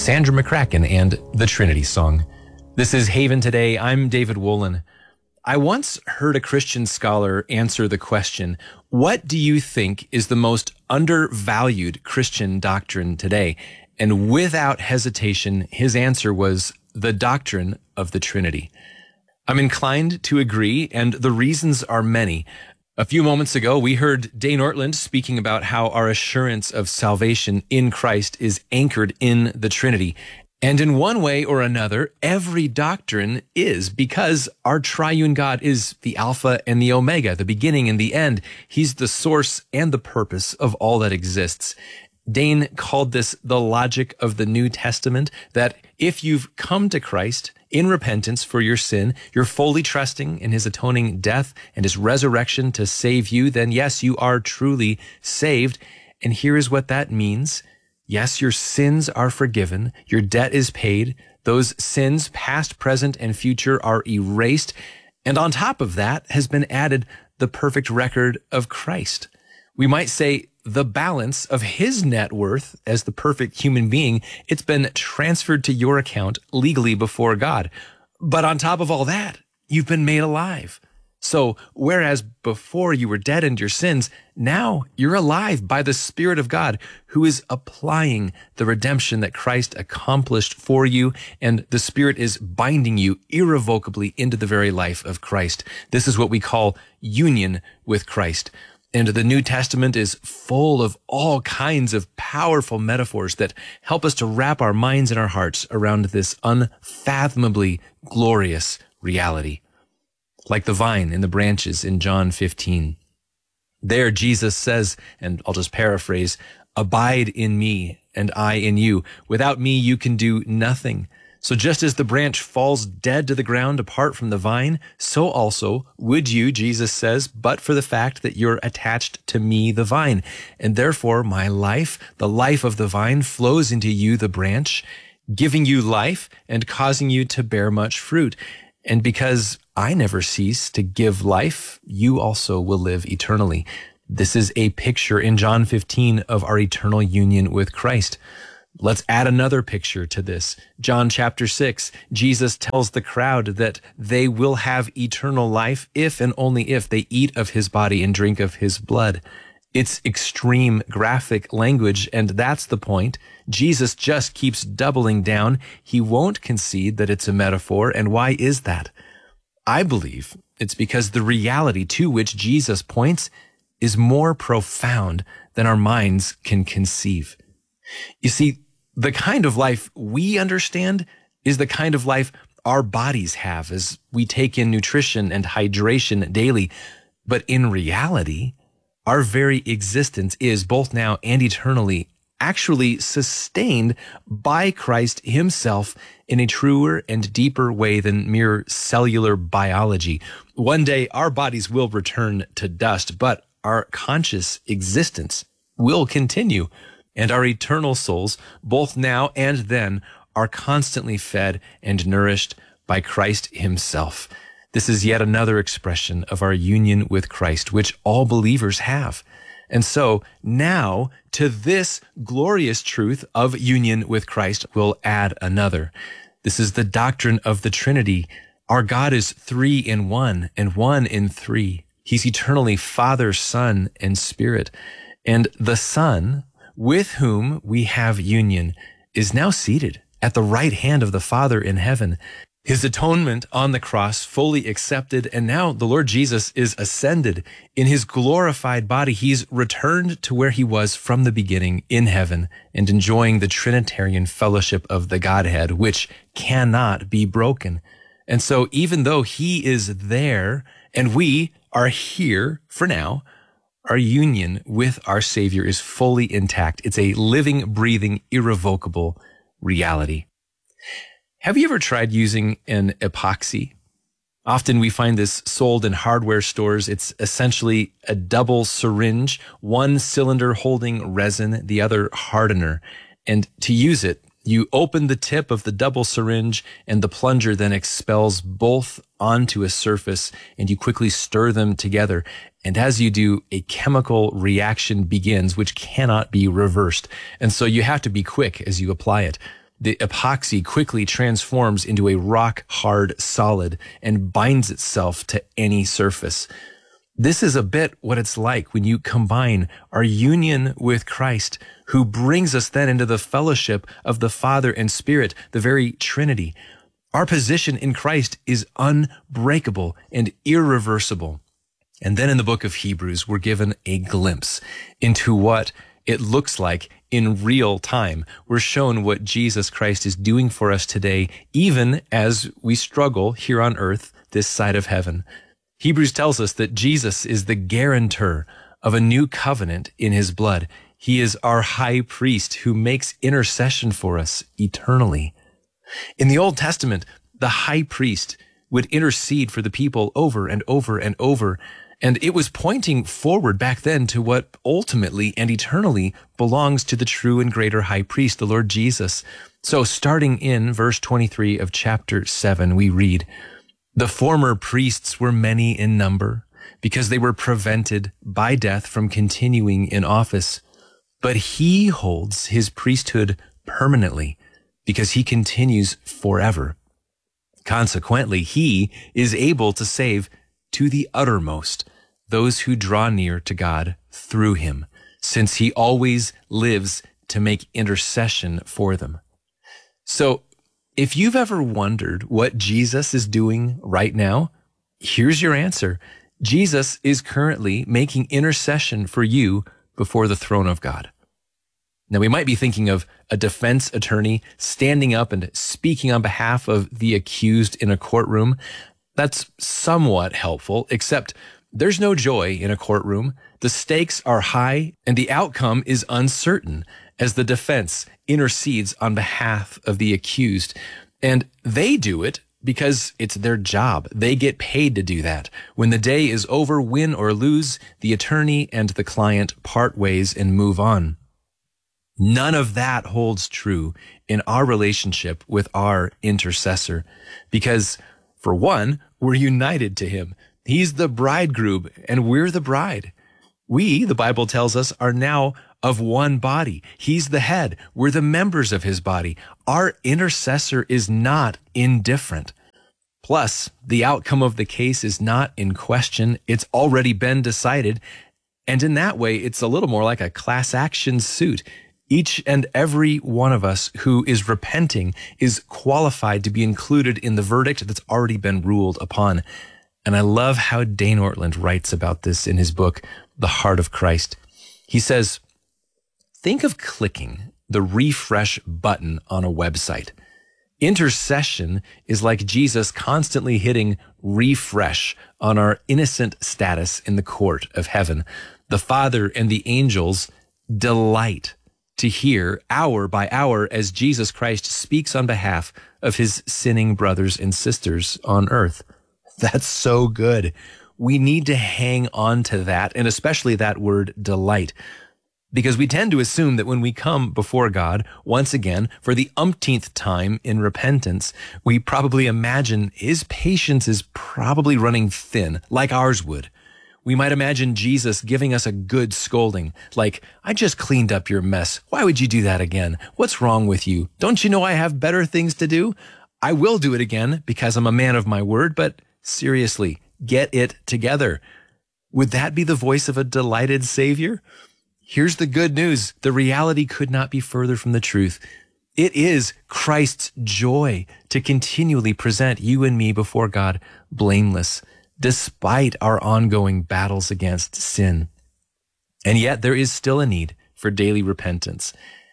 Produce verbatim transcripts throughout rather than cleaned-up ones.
Sandra McCracken and the Trinity Song. This is Haven Today. I'm David Wolin. I once heard a Christian scholar answer the question, what do you think is the most undervalued Christian doctrine today? And without hesitation, his answer was the doctrine of the Trinity. I'm inclined to agree, and the reasons are many. A few moments ago, we heard Dane Ortland speaking about how our assurance of salvation in Christ is anchored in the Trinity. And in one way or another, every doctrine is, because our triune God is the Alpha and the Omega, the beginning and the end. He's the source and the purpose of all that exists. Dane called this the logic of the New Testament, that if you've come to Christ in repentance for your sin, you're fully trusting in his atoning death and his resurrection to save you, then yes, you are truly saved. And here is what that means. Yes, your sins are forgiven. Your debt is paid. Those sins, past, present, and future, are erased. And on top of that has been added the perfect record of Christ. We might say the balance of his net worth as the perfect human being, it's been transferred to your account legally before God. But on top of all that, you've been made alive. So whereas before you were dead in your sins, now you're alive by the Spirit of God, who is applying the redemption that Christ accomplished for you, and the Spirit is binding you irrevocably into the very life of Christ. This is what we call union with Christ. And the New Testament is full of all kinds of powerful metaphors that help us to wrap our minds and our hearts around this unfathomably glorious reality. Like the vine in the branches in John fifteen. There Jesus says, and I'll just paraphrase, "Abide in me and I in you. Without me you can do nothing." So just as the branch falls dead to the ground apart from the vine, so also would you, Jesus says, but for the fact that you're attached to me, the vine. And therefore my life, the life of the vine, flows into you, the branch, giving you life and causing you to bear much fruit. And because I never cease to give life, you also will live eternally. This is a picture in John fifteen of our eternal union with Christ. Let's add another picture to this. John chapter six, Jesus tells the crowd that they will have eternal life if and only if they eat of his body and drink of his blood. It's extreme graphic language, and that's the point. Jesus just keeps doubling down. He won't concede that it's a metaphor, and why is that? I believe it's because the reality to which Jesus points is more profound than our minds can conceive. You see, the kind of life we understand is the kind of life our bodies have as we take in nutrition and hydration daily. But in reality, our very existence is, both now and eternally, actually sustained by Christ himself in a truer and deeper way than mere cellular biology. One day, our bodies will return to dust, but our conscious existence will continue, and our eternal souls, both now and then, are constantly fed and nourished by Christ himself. This is yet another expression of our union with Christ, which all believers have. And so now, to this glorious truth of union with Christ, we'll add another. This is the doctrine of the Trinity. Our God is three in one and one in three. He's eternally Father, Son, and Spirit. And the Son, with whom we have union, is now seated at the right hand of the Father in heaven. His atonement on the cross fully accepted, and now the Lord Jesus is ascended. In his glorified body, he's returned to where he was from the beginning in heaven and enjoying the Trinitarian fellowship of the Godhead, which cannot be broken. And so even though he is there and we are here for now, our union with our Savior is fully intact. It's a living, breathing, irrevocable reality. Have you ever tried using an epoxy? Often we find this sold in hardware stores. It's essentially a double syringe, one cylinder holding resin, the other hardener. And to use it, you open the tip of the double syringe and the plunger then expels both onto a surface, and you quickly stir them together. And as you do, a chemical reaction begins, which cannot be reversed. And so you have to be quick as you apply it. the epoxy quickly transforms into a rock-hard solid and binds itself to any surface. This is a bit what it's like when you combine our union with Christ, who brings us then into the fellowship of the Father and Spirit, the very Trinity. Our position in Christ is unbreakable and irreversible. And then in the book of Hebrews, we're given a glimpse into what it looks like in real time. We're shown what Jesus Christ is doing for us today, even as we struggle here on earth, this side of heaven. Hebrews tells us that Jesus is the guarantor of a new covenant in his blood. He is our high priest who makes intercession for us eternally. In the Old Testament, the high priest would intercede for the people over and over and over, and it was pointing forward back then to what ultimately and eternally belongs to the true and greater high priest, the Lord Jesus. So starting in verse twenty-three of chapter seven, we read, "The former priests were many in number, because they were prevented by death from continuing in office. But he holds his priesthood permanently, because he continues forever. Consequently, he is able to save to the uttermost those who draw near to God through him, since he always lives to make intercession for them." So, if you've ever wondered what Jesus is doing right now, here's your answer. Jesus is currently making intercession for you before the throne of God. Now, we might be thinking of a defense attorney standing up and speaking on behalf of the accused in a courtroom. That's somewhat helpful, except there's no joy in a courtroom. The stakes are high and the outcome is uncertain as the defense intercedes on behalf of the accused. And they do it because it's their job. They get paid to do that. When the day is over, win or lose, the attorney and the client part ways and move on. None of that holds true in our relationship with our intercessor, because for one, we're united to him. He's the bridegroom and we're the bride. We, the Bible tells us, are now of one body. He's the head. We're the members of his body. Our intercessor is not indifferent. Plus, the outcome of the case is not in question. It's already been decided. And in that way, it's a little more like a class action suit. Each and every one of us who is repenting is qualified to be included in the verdict that's already been ruled upon. And I love how Dane Ortland writes about this in his book, The Heart of Christ. He says, think of clicking the refresh button on a website. Intercession is like Jesus constantly hitting refresh on our innocent status in the court of heaven. The Father and the angels delight to hear hour by hour as Jesus Christ speaks on behalf of his sinning brothers and sisters on earth. That's so good. We need to hang on to that, and especially that word delight, because we tend to assume that when we come before God, once again, for the umpteenth time in repentance, we probably imagine his patience is probably running thin, like ours would. We might imagine Jesus giving us a good scolding, like, "I just cleaned up your mess. Why would you do that again? What's wrong with you? Don't you know I have better things to do? I will do it again because I'm a man of my word, but seriously, get it together." Would that be the voice of a delighted Savior? Here's the good news. The reality could not be further from the truth. It is Christ's joy to continually present you and me before God blameless, despite our ongoing battles against sin. And yet there is still a need for daily repentance.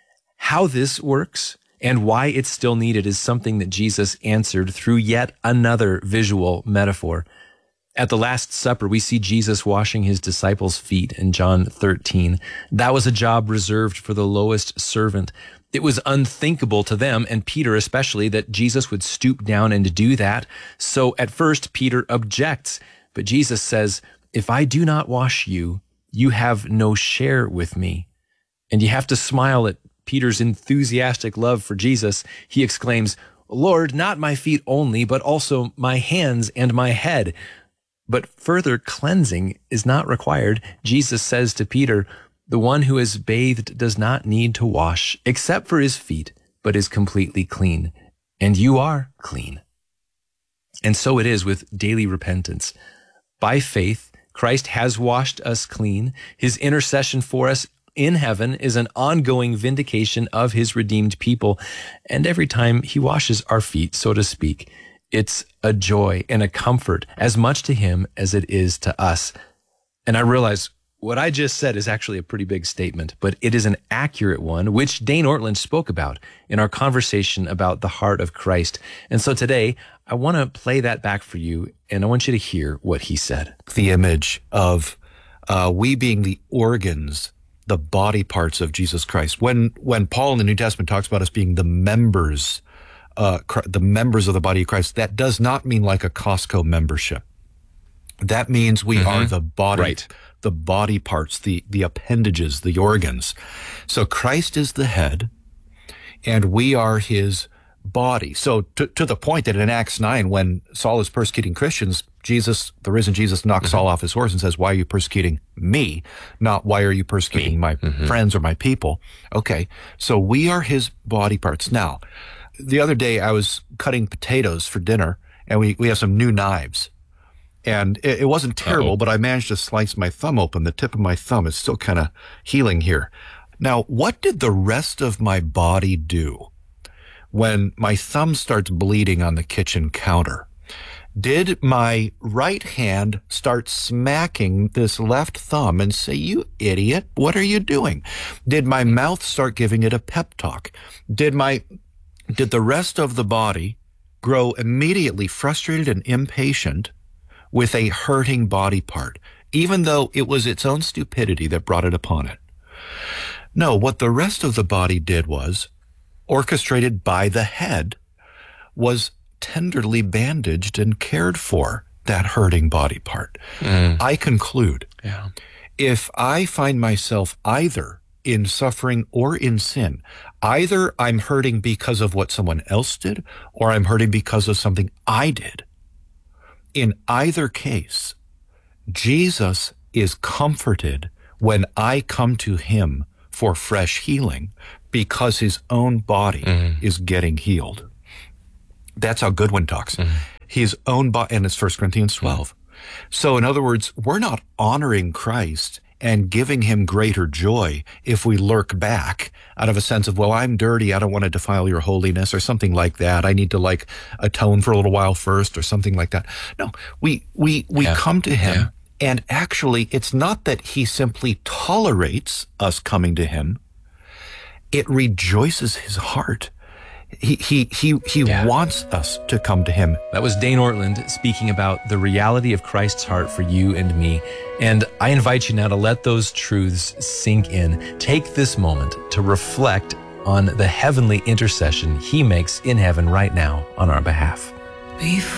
How this works and why it's still needed is something that Jesus answered through yet another visual metaphor. At the Last Supper, we see Jesus washing his disciples' feet in John thirteen. That was a job reserved for the lowest servant. It was unthinkable to them, and Peter especially, that Jesus would stoop down and do that. So at first, Peter objects, but Jesus says, "If I do not wash you, you have no share with me." And you have to smile at Peter's enthusiastic love for Jesus. He exclaims, "Lord, not my feet only, but also my hands and my head." But further cleansing is not required. Jesus says to Peter, "The one who is bathed does not need to wash except for his feet, but is completely clean. And you are clean. And so it is with daily repentance. By faith, Christ has washed us clean. His intercession for us in heaven is an ongoing vindication of his redeemed people. And every time he washes our feet, so to speak, it's a joy and a comfort as much to him as it is to us. And I realize what I just said is actually a pretty big statement, but it is an accurate one, which Dane Ortlund spoke about in our conversation about the heart of Christ. And so today, I want to play that back for you, and I want you to hear what he said. The image of uh, we being the organs, the body parts of Jesus Christ. When when Paul in the New Testament talks about us being the members, uh, the members of the body of Christ, that does not mean like a Costco membership. That means we mm-hmm. are the body, right. the body parts, the the appendages, the organs. So Christ is the head, and we are his body. So to, to the point that in Acts nine, when Saul is persecuting Christians, Jesus, the risen Jesus, knocks mm-hmm. Saul off his horse and says, why are you persecuting me? Not why are you persecuting me. my mm-hmm. friends or my people? Okay, so we are his body parts. Now, the other day I was cutting potatoes for dinner, and we, we have some new knives. And it, it wasn't terrible, Uh-oh. but I managed to slice my thumb open. The tip of my thumb is still kind of healing here. Now, what did the rest of my body do when my thumb starts bleeding on the kitchen counter? Did my right hand start smacking this left thumb and say, you idiot, what are you doing? Did my mouth start giving it a pep talk? Did my, did the rest of the body grow immediately frustrated and impatient with a hurting body part, even though it was its own stupidity that brought it upon it? No, what the rest of the body did was, orchestrated by the head, was tenderly bandaged and cared for that hurting body part. Mm. I conclude, yeah. if I find myself either in suffering or in sin, either I'm hurting because of what someone else did, or I'm hurting because of something I did. In either case, Jesus is comforted when I come to him for fresh healing because his own body mm-hmm. is getting healed. That's how Goodwin talks. Mm-hmm. His own body, and it's First Corinthians twelve. Mm-hmm. So in other words, we're not honoring Christ and giving him greater joy if we lurk back out of a sense of, well, I'm dirty, I don't want to defile your holiness, or something like that. I need to like atone for a little while first, or something like that. No, we we we yeah. come to him, yeah. and actually it's not that he simply tolerates us coming to him. It rejoices his heart. He he he he yeah. wants us to come to him. That was Dane Ortlund speaking about the reality of Christ's heart for you and me. And I invite you now to let those truths sink in. Take this moment to reflect on the heavenly intercession he makes in heaven right now on our behalf. Before